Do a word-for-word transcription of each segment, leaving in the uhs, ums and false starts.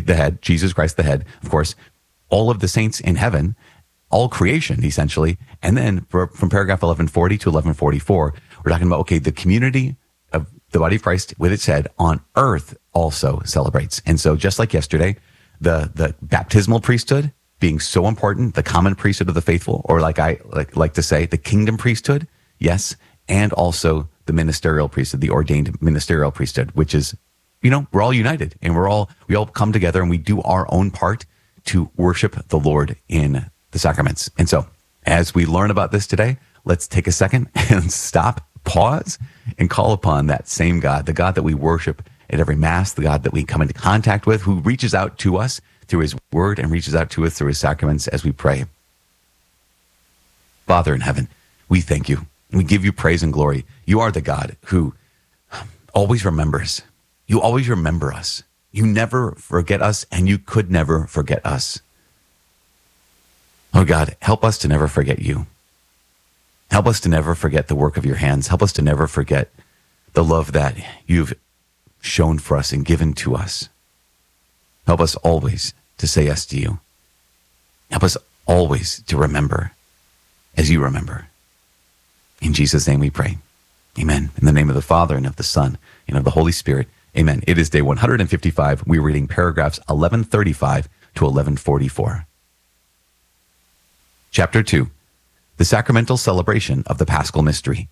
the head, Jesus Christ, the head, of course, all of the saints in heaven, all creation, essentially. And then for, from paragraph eleven forty to eleven forty-four, we're talking about, okay, the community of the body of Christ with its head on earth also celebrates. And so just like yesterday, the, the baptismal priesthood being so important, the common priesthood of the faithful, or like I like, like to say, the kingdom priesthood, yes, and also the ministerial priesthood, the ordained ministerial priesthood, which is, you know, we're all united and we're all, we all come together and we do our own part to worship the Lord in the sacraments. And so as we learn about this today, let's take a second and stop, pause, and call upon that same God, the God that we worship at every Mass, the God that we come into contact with, who reaches out to us through his word and reaches out to us through his sacraments as we pray. Father in heaven, we thank you. We give you praise and glory. You are the God who always remembers. You always remember us. You never forget us, and you could never forget us. Oh God, help us to never forget you. Help us to never forget the work of your hands. Help us to never forget the love that you've shown for us and given to us. Help us always to say yes to you. Help us always to remember as you remember. In Jesus' name we pray. Amen. In the name of the Father, and of the Son, and of the Holy Spirit. Amen. It is day one hundred fifty-five. We're reading paragraphs eleven thirty-five to eleven forty-four. Chapter two, the sacramental celebration of the Paschal Mystery.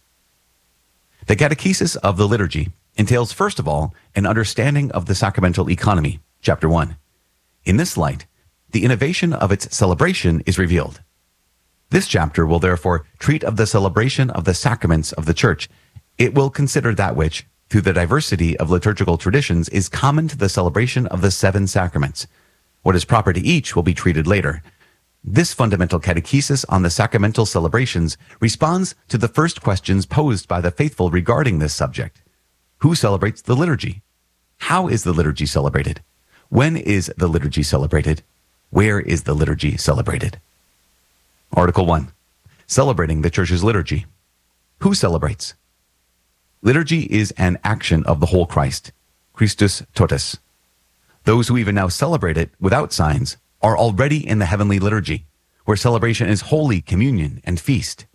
The catechesis of the liturgy entails, first of all, an understanding of the sacramental economy. Chapter one. In this light, the innovation of its celebration is revealed. This chapter will therefore treat of the celebration of the sacraments of the Church. It will consider that which, through the diversity of liturgical traditions, is common to the celebration of the seven sacraments. What is proper to each will be treated later. This fundamental catechesis on the sacramental celebrations responds to the first questions posed by the faithful regarding this subject. Who celebrates the liturgy? How is the liturgy celebrated? When is the liturgy celebrated? Where is the liturgy celebrated? Article one. Celebrating the Church's liturgy. Who celebrates? Liturgy is an action of the whole Christ, Christus totus. Those who even now celebrate it without signs are already in the heavenly liturgy, where celebration is holy communion and feast.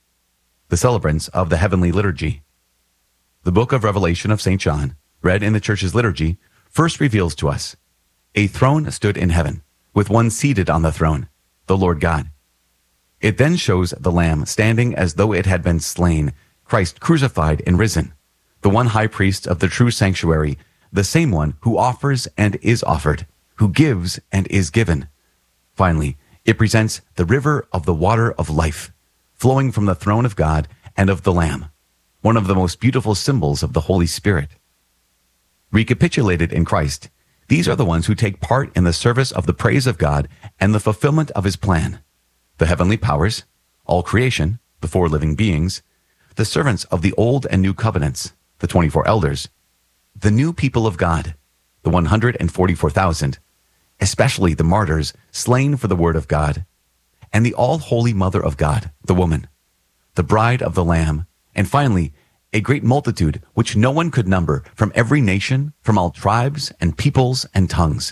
The celebrants of the heavenly liturgy. The book of Revelation of Saint John, read in the Church's liturgy, first reveals to us, a throne stood in heaven, with one seated on the throne, the Lord God. It then shows the Lamb standing as though it had been slain, Christ crucified and risen, the one high priest of the true sanctuary, the same one who offers and is offered, who gives and is given. Finally, it presents the river of the water of life, flowing from the throne of God and of the Lamb, one of the most beautiful symbols of the Holy Spirit. Recapitulated in Christ, these are the ones who take part in the service of the praise of God and the fulfillment of his plan. The heavenly powers, all creation, the four living beings, the servants of the old and new covenants, the twenty-four elders, the new people of God, the one hundred forty-four thousand, especially the martyrs slain for the word of God, and the all-holy Mother of God, the woman, the bride of the Lamb, and finally, a great multitude which no one could number from every nation, from all tribes and peoples and tongues.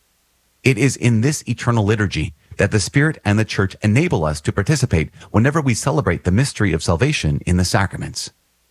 It is in this eternal liturgy that the Spirit and the Church enable us to participate whenever we celebrate the mystery of salvation in the sacraments.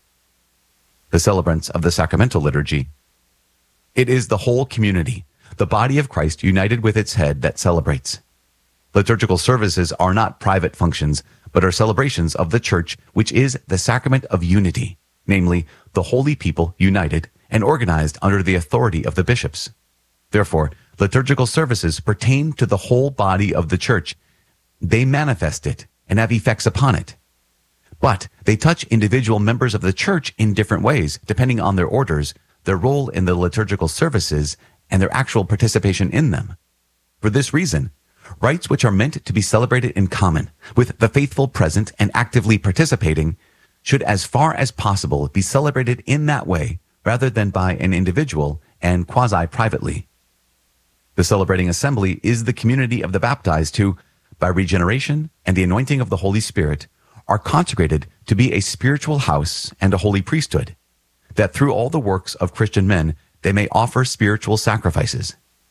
The celebrants of the sacramental liturgy. It is the whole community, the body of Christ united with its head, that celebrates. Liturgical services are not private functions, but are celebrations of the Church, which is the sacrament of unity, namely, the holy people united and organized under the authority of the bishops. Therefore, liturgical services pertain to the whole body of the Church. They manifest it and have effects upon it. But they touch individual members of the Church in different ways, depending on their orders, their role in the liturgical services, and their actual participation in them. For this reason, rites which are meant to be celebrated in common, with the faithful present and actively participating, should as far as possible be celebrated in that way, rather than by an individual and quasi-privately. The celebrating assembly is the community of the baptized who, by regeneration and the anointing of the Holy Spirit, are consecrated to be a spiritual house and a holy priesthood, that through all the works of Christian men they may offer spiritual sacrifices.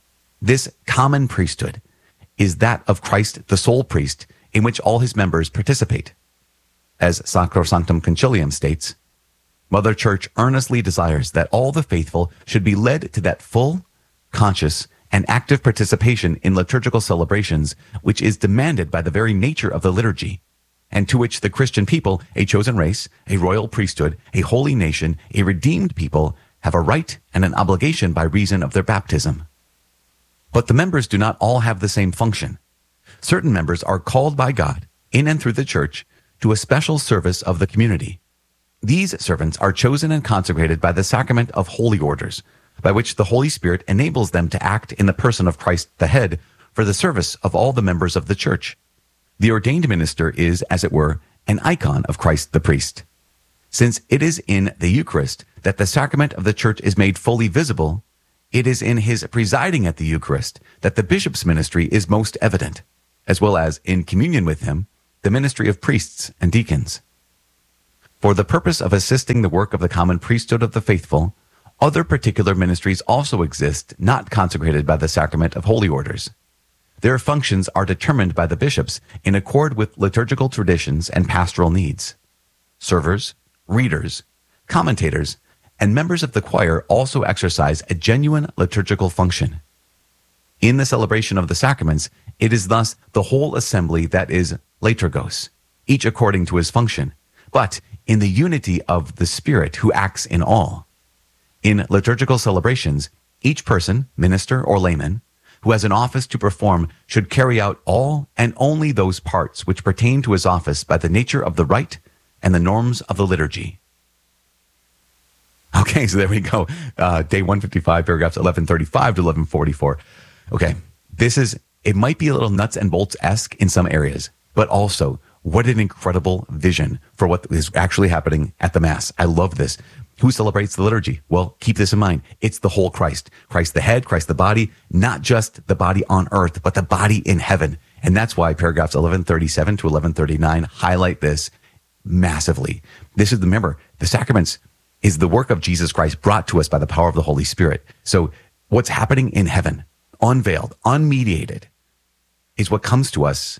This common priesthood is that of Christ, the sole priest, in which all his members participate. As Sacrosanctum Concilium states, Mother Church earnestly desires that all the faithful should be led to that full, conscious, and active participation in liturgical celebrations which is demanded by the very nature of the liturgy, and to which the Christian people, a chosen race, a royal priesthood, a holy nation, a redeemed people, have a right and an obligation by reason of their baptism. But the members do not all have the same function. Certain members are called by God, in and through the Church, to a special service of the community. These servants are chosen and consecrated by the sacrament of holy orders, by which the Holy Spirit enables them to act in the person of Christ the head for the service of all the members of the Church. The ordained minister is, as it were, an icon of Christ the priest. Since it is in the Eucharist that the sacrament of the Church is made fully visible, it is in his presiding at the Eucharist that the bishop's ministry is most evident, as well as in communion with him, the ministry of priests and deacons. For the purpose of assisting the work of the common priesthood of the faithful, other particular ministries also exist, not consecrated by the sacrament of holy orders. Their functions are determined by the bishops in accord with liturgical traditions and pastoral needs. Servers, readers, commentators, and members of the choir also exercise a genuine liturgical function. In the celebration of the sacraments, it is thus the whole assembly that is liturgos, each according to his function, but in the unity of the Spirit who acts in all. In liturgical celebrations, each person, minister or layman, who has an office to perform should carry out all and only those parts which pertain to his office by the nature of the rite and the norms of the liturgy. Okay, so there we go. Uh, day one fifty-five, paragraphs eleven thirty-five to eleven forty-four. Okay, this is, it might be a little nuts and bolts-esque in some areas, but also what an incredible vision for what is actually happening at the Mass. I love this. Who celebrates the liturgy? Well, keep this in mind. It's the whole Christ. Christ the head, Christ the body, not just the body on earth, but the body in heaven. And that's why paragraphs eleven thirty-seven to eleven thirty-nine highlight this massively. This is, remember, the sacraments is the work of Jesus Christ brought to us by the power of the Holy Spirit. So what's happening in heaven, unveiled, unmediated, is what comes to us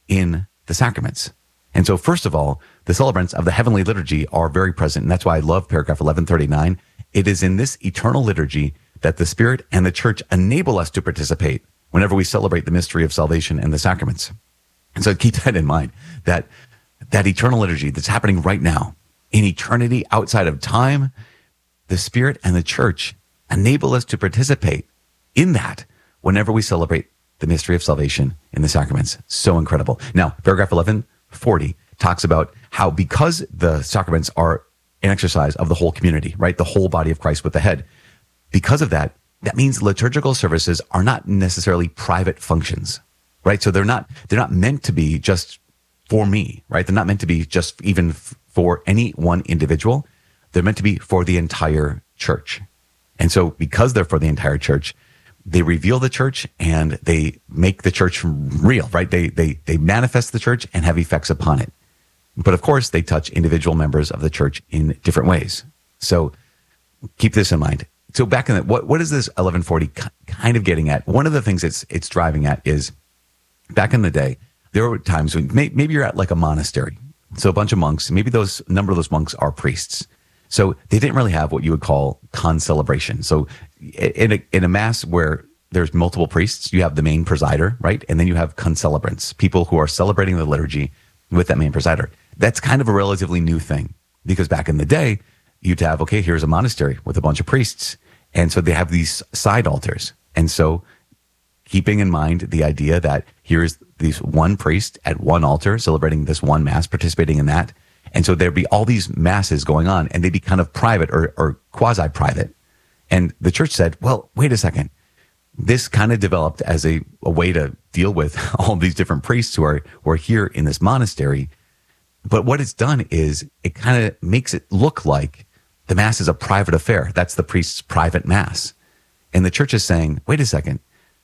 in the sacraments. And so first of all, the celebrants of the heavenly liturgy are very present. And that's why I love paragraph eleven thirty-nine. It is in this eternal liturgy that the Spirit and the Church enable us to participate whenever we celebrate the mystery of salvation and the sacraments. And so keep that in mind, that that eternal liturgy that's happening right now, in eternity outside of time, the Spirit and the Church enable us to participate in that whenever we celebrate the mystery of salvation in the sacraments. So incredible. Now, paragraph eleven forty talks about how because the sacraments are an exercise of the whole community, right? The whole body of Christ with the head. Because of that, that means liturgical services are not necessarily private functions, right? So they're not, they're not meant to be just for me, right? They're not meant to be just even f- for any one individual. They're meant to be for the entire church. And so because they're for the entire church, they reveal the church and they make the church real, right? They, they, they manifest the church and have effects upon it. But of course, they touch individual members of the church in different ways. So keep this in mind. So back in the, what, what is this eleven forty kind of getting at? One of the things it's, it's driving at is back in the day, there were times when may, maybe you're at like a monastery. So a bunch of monks, maybe those, a number of those monks are priests. So they didn't really have what you would call concelebration. So in a, in a mass where there's multiple priests, you have the main presider, right? And then you have concelebrants, people who are celebrating the liturgy with that main presider. That's kind of a relatively new thing because back in the day, you'd have, okay, here's a monastery with a bunch of priests. And so they have these side altars. And so keeping in mind the idea that here's this one priest at one altar celebrating this one mass, participating in that. And so there'd be all these masses going on and they'd be kind of private or, or quasi-private. And the church said, well, wait a second. This kind of developed as a, a way to deal with all these different priests who are, who are here in this monastery. But what it's done is it kind of makes it look like the mass is a private affair. That's the priest's private mass. And the church is saying, wait a second.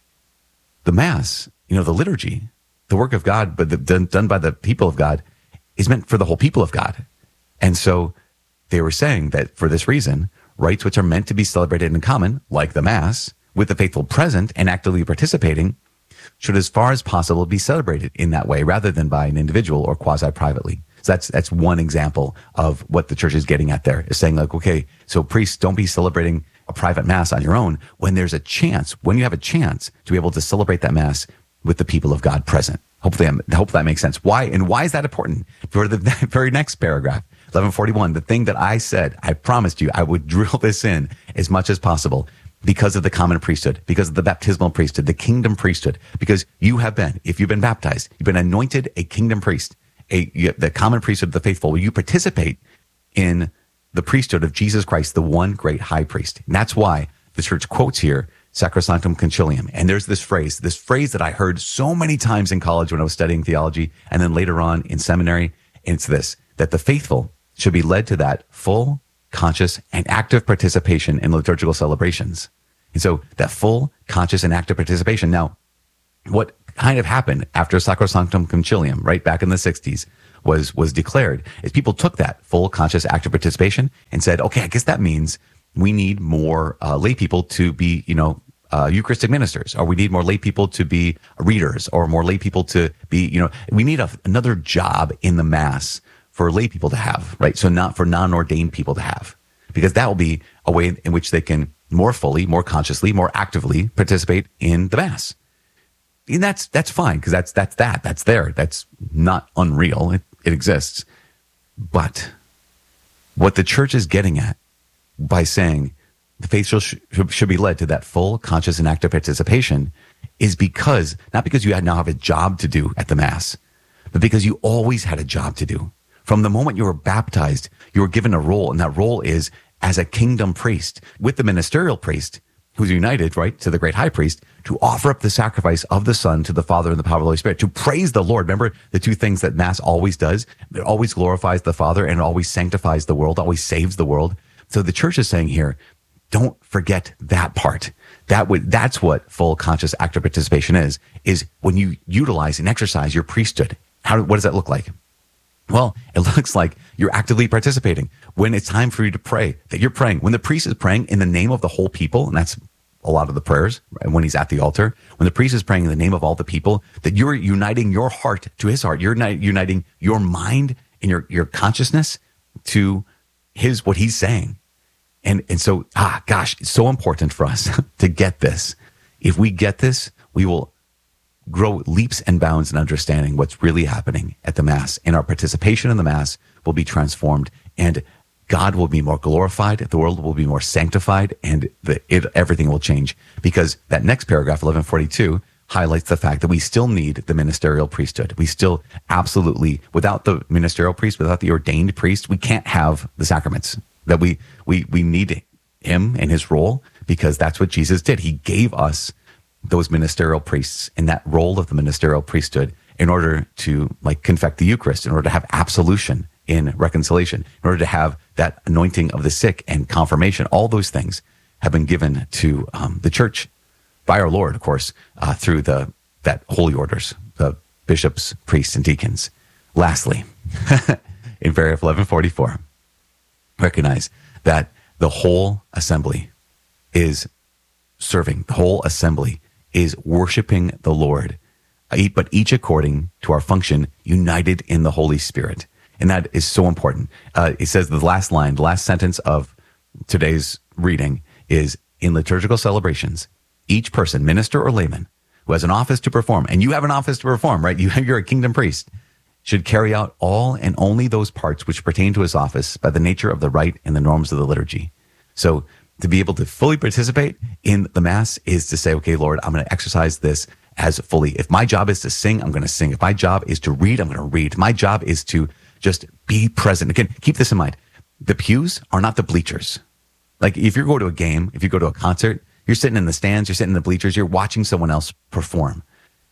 The mass, you know, the liturgy, the work of God, but the, done, done by the people of God is meant for the whole people of God. And so they were saying that for this reason, rites which are meant to be celebrated in common, like the mass, with the faithful present and actively participating, should as far as possible be celebrated in that way rather than by an individual or quasi-privately. So that's that's one example of what the church is getting at there, is saying like, okay, so priests, don't be celebrating a private mass on your own when there's a chance, when you have a chance to be able to celebrate that mass with the people of God present. Hopefully, I'm, hope that makes sense. Why? And why is that important? For the very next paragraph, eleven forty-one, the thing that I said, I promised you I would drill this in as much as possible because of the common priesthood, because of the baptismal priesthood, the kingdom priesthood, because you have been, if you've been baptized, you've been anointed a kingdom priest, a you, the common priesthood of the faithful, where you participate in the priesthood of Jesus Christ, the one great high priest. And that's why the church quotes here Sacrosanctum Concilium. And there's this phrase, this phrase that I heard so many times in college when I was studying theology, and then later on in seminary. And it's this, that the faithful should be led to that full, conscious, and active participation in liturgical celebrations. And so that full, conscious, and active participation. Now, what kind of happened after Sacrosanctum Concilium, right back in the sixties, was was declared, is people took that full, conscious, active participation and said, okay, I guess that means we need more uh, lay people to be, you know, uh, Eucharistic ministers, or we need more lay people to be readers, or more lay people to be, you know, we need a, another job in the Mass for lay people to have, right? So not for non-ordained people to have, because that will be a way in which they can more fully, more consciously, more actively participate in the Mass. And that's that's fine, because that's that's that. That's there. That's not unreal. It, it exists. But what the church is getting at by saying the faithful sh- should be led to that full, conscious, and active participation is because, not because you now have a job to do at the Mass, but because you always had a job to do. From the moment you were baptized, you were given a role, and that role is as a kingdom priest with the ministerial priest, who's united, right, to the great high priest, to offer up the sacrifice of the Son to the Father in the power of the Holy Spirit, to praise the Lord. Remember the two things that Mass always does? It always glorifies the Father and it always sanctifies the world, always saves the world. So the church is saying here, don't forget that part. That would, that's what full conscious active participation is, is when you utilize and exercise your priesthood. How, what does that look like? Well, it looks like you're actively participating. When it's time for you to pray, that you're praying. When the priest is praying in the name of the whole people, and that's a lot of the prayers, right? When he's at the altar, when the priest is praying in the name of all the people, that you're uniting your heart to his heart. You're uniting your mind and your, your consciousness to his, what he's saying. And, and so, ah, gosh, it's so important for us to get this. If we get this, we will grow leaps and bounds in understanding what's really happening at the Mass, and our participation in the Mass will be transformed, and God will be more glorified, the world will be more sanctified, and the, it, everything will change. Because that next paragraph, eleven forty-two, highlights the fact that we still need the ministerial priesthood. We still absolutely, without the ministerial priest, without the ordained priest, we can't have the sacraments. That we we we need him and his role, because that's what Jesus did. He gave us those ministerial priests in that role of the ministerial priesthood in order to like confect the Eucharist, in order to have absolution in reconciliation, in order to have that anointing of the sick and confirmation. All those things have been given to um, the church by our Lord, of course, uh, through the that holy orders, the bishops, priests, and deacons. Lastly, in paragraph eleven forty-four, recognize that the whole assembly is serving. The whole assembly is worshiping the Lord, but each according to our function, united in the Holy Spirit. And that is so important. Uh, it says the last line, the last sentence of today's reading is, in liturgical celebrations, each person, minister or layman, who has an office to perform, and you have an office to perform, right? You, you're a kingdom priest, should carry out all and only those parts which pertain to his office by the nature of the rite and the norms of the liturgy. So to be able to fully participate in the Mass is to say, okay, Lord, I'm going to exercise this as fully. If my job is to sing, I'm going to sing. If my job is to read, I'm going to read. My job is to just be present. Again, keep this in mind. The pews are not the bleachers. Like if you go to a game, if you go to a concert, you're sitting in the stands, you're sitting in the bleachers, you're watching someone else perform.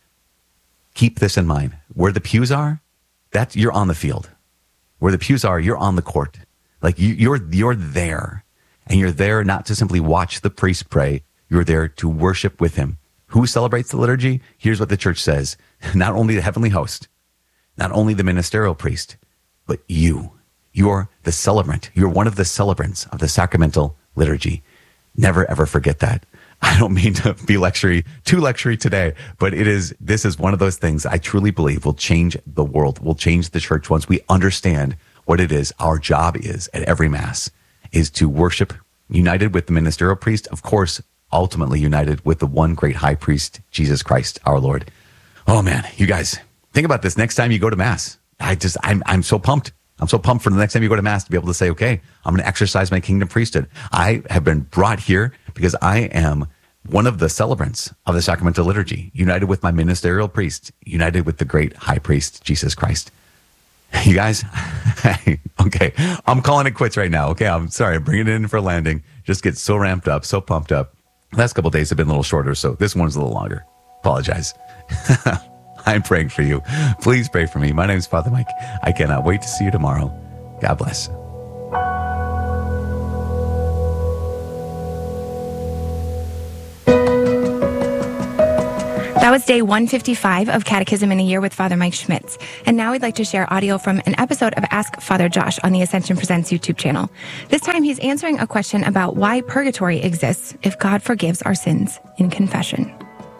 Keep this in mind. Where the pews are, that's, you're on the field. Where the pews are, you're on the court. Like you, you're, you're there. And you're there not to simply watch the priest pray. You're there to worship with him. Who celebrates the liturgy? Here's what the church says. Not only the heavenly host, not only the ministerial priest, but you. You're the celebrant. You're one of the celebrants of the sacramental liturgy. Never, ever forget that. I don't mean to be lectury, too lectury today, but it is, this is one of those things I truly believe will change the world, will change the church once we understand what it is our job is at every Mass, is to worship united with the ministerial priest, of course, ultimately united with the one great high priest, Jesus Christ, our Lord. Oh man, you guys, think about this next time you go to Mass. I just, I'm, I'm so pumped. I'm so pumped for the next time you go to Mass to be able to say, okay, I'm going to exercise my kingdom priesthood. I have been brought here because I am one of the celebrants of the sacramental liturgy, united with my ministerial priest, united with the great high priest, Jesus Christ. You guys, okay, I'm calling it quits right now. Okay, I'm sorry, I'm bringing it in for a landing. Just get so ramped up, so pumped up. The last couple of days have been a little shorter, so this one's a little longer. Apologize. I'm praying for you. Please pray for me. My name is Father Mike. I cannot wait to see you tomorrow. God bless. That was day one fifty-five of Catechism in a Year with Father Mike Schmitz. And now we'd like to share audio from an episode of Ask Father Josh on the Ascension Presents YouTube channel. This time he's answering a question about why purgatory exists if God forgives our sins in confession.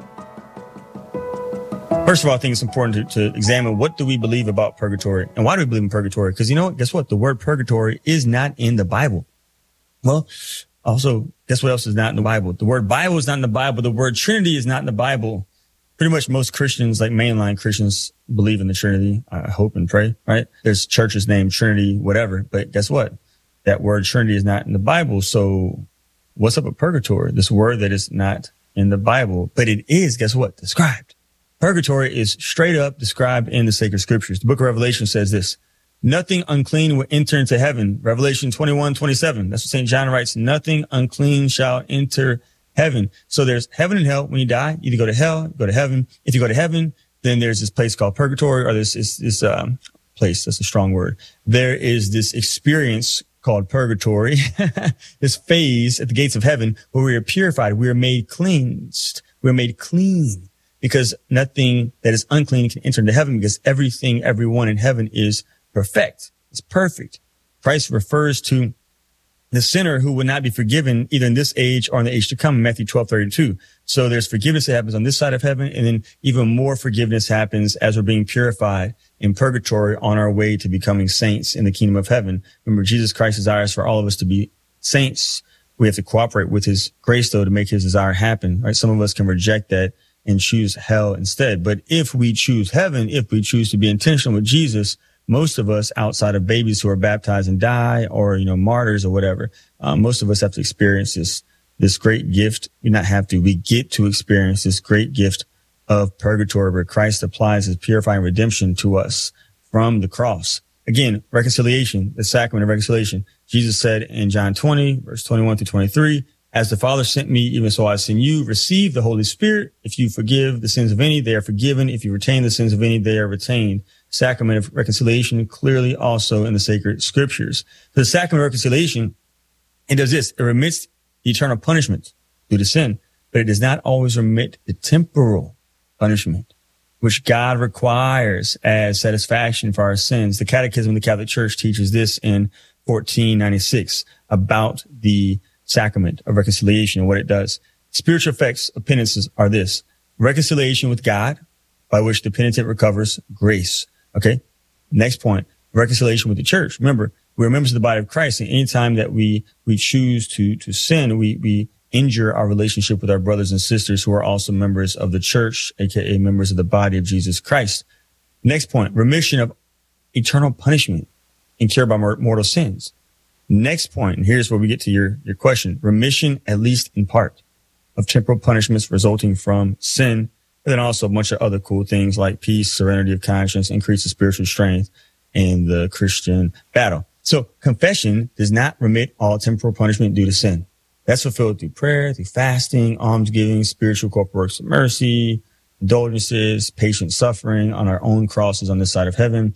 First of all, I think it's important to, to examine what do we believe about purgatory and why do we believe in purgatory? Because you know what? Guess what? The word purgatory is not in the Bible. Well, also, guess what else is not in the Bible? The word Bible is not in the Bible. The word Trinity is not in the Bible. Pretty much most Christians, like mainline Christians, believe in the Trinity. I hope and pray, right? There's churches named Trinity, whatever. But guess what? That word Trinity is not in the Bible. So what's up with purgatory? This word that is not in the Bible, but it is, guess what? Described. Purgatory is straight up described in the sacred scriptures. The book of Revelation says this: nothing unclean will enter into heaven. Revelation twenty-one, twenty-seven. That's what Saint John writes. Nothing unclean shall enter heaven. So there's heaven and hell. When you die, you either go to hell, you go to heaven. If you go to heaven, then there's this place called purgatory, or this, this, this, um, place. That's a strong word. There is this experience called purgatory, this phase at the gates of heaven where we are purified. We are made cleansed. We're made clean. Because nothing that is unclean can enter into heaven, because everything, everyone in heaven is perfect. It's perfect. Christ refers to the sinner who will not be forgiven either in this age or in the age to come, in Matthew twelve thirty-two. So there's forgiveness that happens on this side of heaven, and then even more forgiveness happens as we're being purified in purgatory on our way to becoming saints in the kingdom of heaven. Remember, Jesus Christ desires for all of us to be saints. We have to cooperate with his grace, though, to make his desire happen, right? Some of us can reject that and choose hell instead. But if we choose heaven, if we choose to be intentional with Jesus, most of us, outside of babies who are baptized and die, or, you know, martyrs or whatever, um, most of us have to experience this, this great gift. We not have to, we get to experience this great gift of purgatory where Christ applies his purifying redemption to us from the cross. Again, reconciliation, the sacrament of reconciliation. Jesus said in John twenty, verse twenty-one through twenty-three, as the Father sent me, even so I send you. Receive the Holy Spirit. If you forgive the sins of any, they are forgiven. If you retain the sins of any, they are retained. Sacrament of reconciliation, clearly also in the sacred scriptures. The sacrament of reconciliation, it does this. It remits eternal punishment due to sin, but it does not always remit the temporal punishment, which God requires as satisfaction for our sins. The Catechism of the Catholic Church teaches this in fourteen ninety-six about the sacrament of reconciliation and what it does. Spiritual effects of penances are this: reconciliation with God, by which the penitent recovers grace. Okay. Next point, reconciliation with the church. Remember, we're members of the body of Christ, and anytime that we, we choose to, to sin, we, we injure our relationship with our brothers and sisters who are also members of the church, aka members of the body of Jesus Christ. Next point, remission of eternal punishment and cure by mortal sins. Next point, and here's where we get to your, your question: remission, at least in part, of temporal punishments resulting from sin, and then also a bunch of other cool things like peace, serenity of conscience, increase of spiritual strength in the Christian battle. So confession does not remit all temporal punishment due to sin. That's fulfilled through prayer, through fasting, almsgiving, spiritual corporal works of mercy, indulgences, patient suffering on our own crosses on this side of heaven.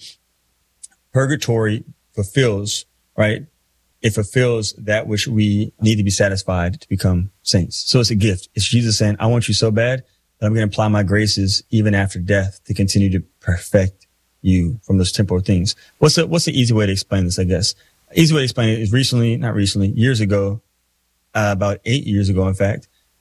Purgatory fulfills, right? It fulfills that which we need to be satisfied to become saints. So it's a gift. It's Jesus saying, I want you so bad that I'm going to apply my graces even after death to continue to perfect you from those temporal things. What's the, what's the easy way to explain this, I guess? Easy way to explain it is recently, not recently, years ago, uh, about eight years ago, in fact,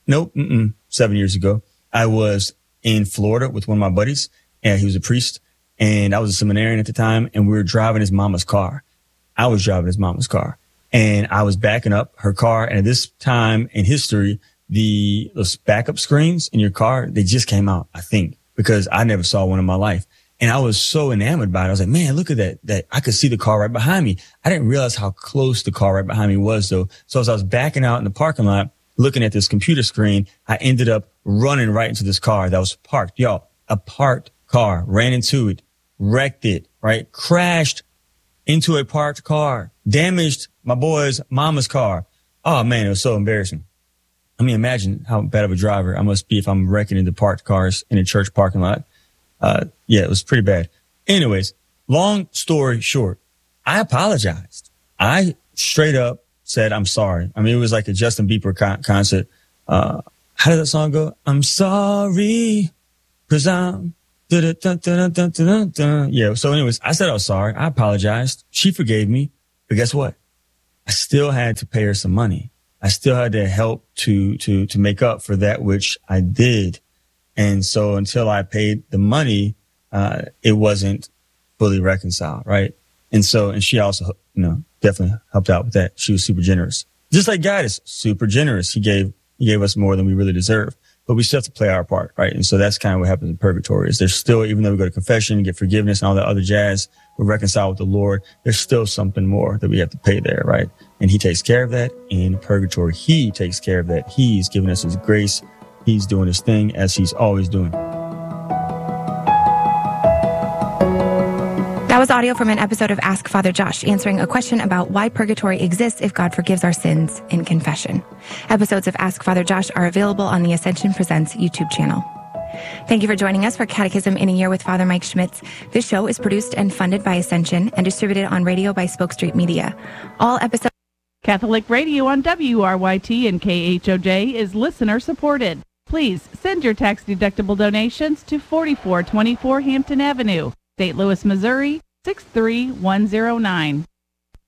Nope. Mm-mm. Seven years ago, I was in Florida with one of my buddies, and he was a priest, and I was a seminarian at the time, and we were driving his mama's car. I was driving his mama's car, and I was backing up her car. And at this time in history, the those backup screens in your car, they just came out, I think, because I never saw one in my life. And I was so enamored by it. I was like, man, look at that, that I could see the car right behind me. I didn't realize how close the car right behind me was, though. So as I was backing out in the parking lot, looking at this computer screen, I ended up running right into this car that was parked. Y'all, a parked car, ran into it, wrecked it, right? Crashed into a parked car, damaged my boy's mama's car. Oh, man, it was so embarrassing. I mean, imagine how bad of a driver I must be if I'm wrecking into parked cars in a church parking lot. Uh, yeah, it was pretty bad. Anyways, long story short, I apologized. I straight up said, I'm sorry. I mean, it was like a Justin Bieber con- concert. Uh, how did that song go? I'm sorry, cause I'm, da-da-da-da-da-da-da. Yeah. So anyways, I said I was sorry. I apologized. She forgave me, but guess what? I still had to pay her some money. I still had to help to, to, to make up for that, which I did. And so until I paid the money, uh, it wasn't fully reconciled. Right. And so, and she also, you know, definitely helped out with that. She was super generous, just like God is super generous. He gave, he gave us more than we really deserve, but we still have to play our part. Right. And so that's kind of what happens in purgatory is there's still, even though we go to confession, get forgiveness and all that other jazz, we reconcile with the Lord. There's still something more that we have to pay there. Right. And he takes care of that in purgatory. He takes care of that. He's given us his grace. He's doing his thing as he's always doing. That was audio from an episode of Ask Father Josh, answering a question about why purgatory exists if God forgives our sins in confession. Episodes of Ask Father Josh are available on the Ascension Presents YouTube channel. Thank you for joining us for Catechism in a Year with Father Mike Schmitz. This show is produced and funded by Ascension and distributed on radio by Spoke Street Media. All episodes... Catholic Radio on W R Y T and K H O J is listener supported. Please send your tax-deductible donations to forty-four twenty-four Hampton Avenue, Saint Louis, Missouri, six three one zero nine.